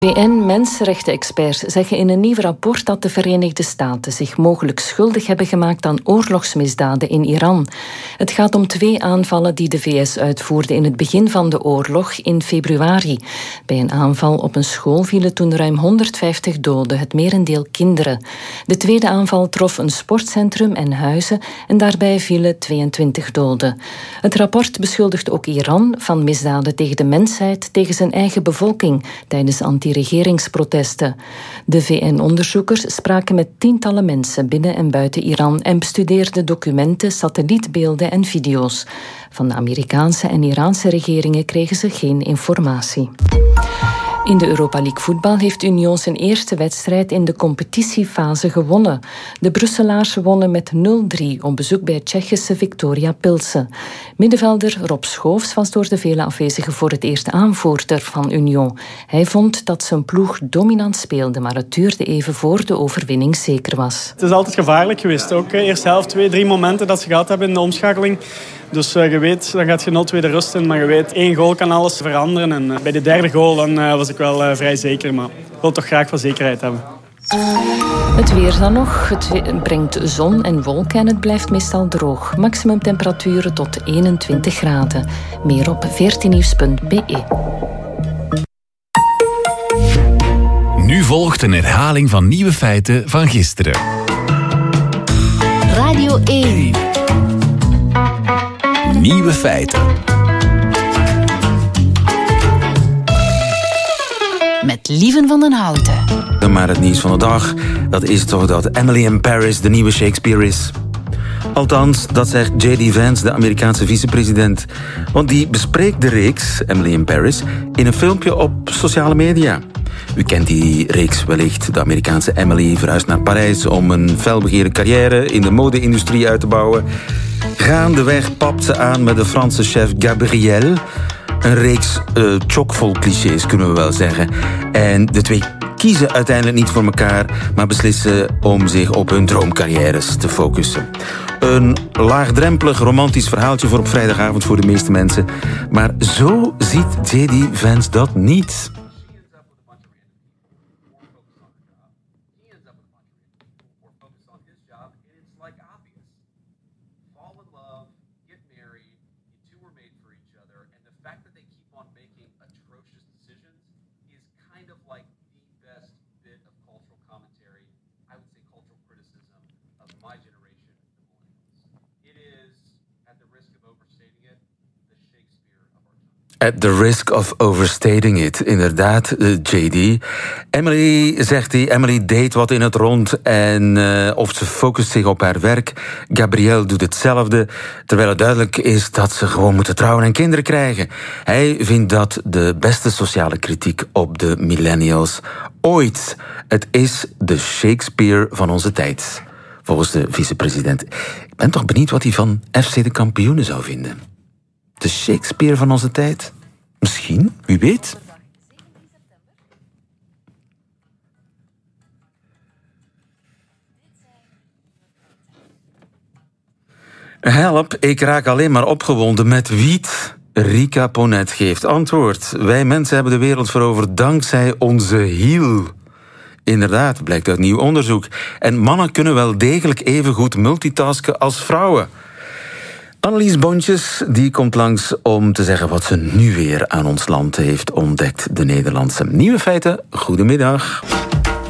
VN-mensenrechten-experts zeggen in een nieuw rapport dat de Verenigde Staten zich mogelijk schuldig hebben gemaakt aan oorlogsmisdaden in Iran. Het gaat om 2 aanvallen die de VS uitvoerde in het begin van de oorlog in februari. Bij een aanval op een school vielen toen ruim 150 doden, het merendeel kinderen. De tweede aanval trof een sportcentrum en huizen en daarbij vielen 22 doden. Het rapport beschuldigt ook Iran van misdaden tegen de mensheid, tegen zijn eigen bevolking tijdens anti-regeringsprotesten. De VN-onderzoekers spraken met tientallen mensen binnen en buiten Iran en bestudeerden documenten, satellietbeelden en video's. Van de Amerikaanse en Iraanse regeringen kregen ze geen informatie. In de Europa League voetbal heeft Union zijn eerste wedstrijd in de competitiefase gewonnen. De Brusselaars wonnen met 0-3 op bezoek bij Tsjechische Viktoria Pilsen. Middenvelder Rob Schoofs was door de vele afwezigen voor het eerst aanvoerder van Union. Hij vond dat zijn ploeg dominant speelde, maar het duurde even voor de overwinning zeker was. Het is altijd gevaarlijk geweest. Ook eerste helft, 2-3 momenten dat ze gehad hebben in de omschakeling. Dus je weet, dan gaat je 0-2 de rust in. Maar je weet, 1 goal kan alles veranderen. En bij de derde goal dan, was ik wel vrij zeker. Maar ik wil toch graag wat zekerheid hebben. Het weer dan nog. Het brengt zon en wolken en het blijft meestal droog. Maximumtemperaturen tot 21 graden. Meer op 14nieuws.be. Nu volgt een herhaling van nieuwe feiten van gisteren. Radio 1. Nieuwe feiten. Met Lieven van den Houten. Maar het nieuws van de dag, dat is toch dat Emily in Paris de nieuwe Shakespeare is. Althans, dat zegt J.D. Vance, de Amerikaanse vicepresident. Want die bespreekt de reeks, Emily in Paris, in een filmpje op sociale media. U kent die reeks wellicht. De Amerikaanse Emily verhuist naar Parijs om een felbegeerde carrière in de mode-industrie uit te bouwen. Gaandeweg papt ze aan met de Franse chef Gabriel. Een reeks chockvol clichés, kunnen we wel zeggen. En de twee kiezen uiteindelijk niet voor elkaar, maar beslissen om zich op hun droomcarrières te focussen. Een laagdrempelig romantisch verhaaltje voor op vrijdagavond voor de meeste mensen. Maar zo ziet J.D. Vance dat niet. At the risk of overstating it, inderdaad, J.D. Emily, zegt hij, Emily deed wat in het rond en of ze focust zich op haar werk. Gabriel doet hetzelfde, terwijl het duidelijk is dat ze gewoon moeten trouwen en kinderen krijgen. Hij vindt dat de beste sociale kritiek op de millennials ooit. Het is de Shakespeare van onze tijd, volgens de vicepresident. Ik ben toch benieuwd wat hij van FC de Kampioenen zou vinden. De Shakespeare van onze tijd? Misschien, wie weet. Help, ik raak alleen maar opgewonden met wiet. Rika Ponet geeft antwoord. Wij mensen hebben de wereld veroverd dankzij onze hiel. Inderdaad, blijkt uit nieuw onderzoek. En mannen kunnen wel degelijk even goed multitasken als vrouwen. Annelies Bontjes die komt langs om te zeggen wat ze nu weer aan ons land heeft ontdekt, de Nederlandse. Nieuwe feiten, goedemiddag.